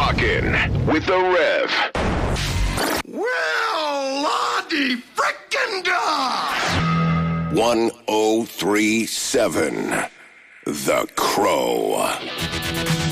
Rockin' with the Rev. Well, Lottie frickin' da! 1037 The Crow.